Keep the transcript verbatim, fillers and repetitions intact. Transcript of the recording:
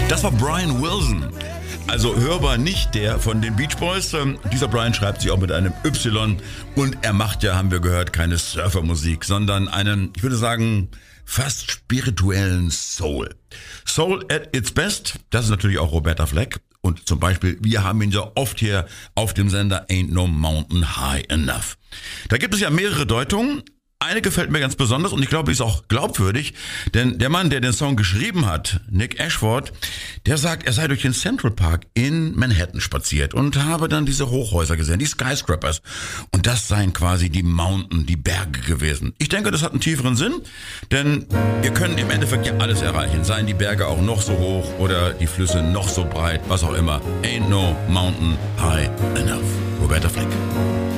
Das war Brian Wilson. Also hörbar nicht der von den Beach Boys. Ähm, Dieser Brian schreibt sich auch mit einem Y und er macht ja, haben wir gehört, keine Surfermusik, sondern einen, ich würde sagen, fast spirituellen Soul. Soul at its best, das ist natürlich auch Roberta Fleck. Und zum Beispiel, wir haben ihn ja oft hier auf dem Sender Ain't No Mountain High Enough. Da gibt es ja mehrere Deutungen. Eine gefällt mir ganz besonders und ich glaube, ist auch glaubwürdig, denn der Mann, der den Song geschrieben hat, Nick Ashford, der sagt, er sei durch den Central Park in Manhattan spaziert und habe dann diese Hochhäuser gesehen, die Skyscrapers. Und das seien quasi die Mountain, die Berge gewesen. Ich denke, das hat einen tieferen Sinn, denn wir können im Endeffekt ja alles erreichen. Seien die Berge auch noch so hoch oder die Flüsse noch so breit, was auch immer. Ain't no mountain high enough. Roberta Fleck.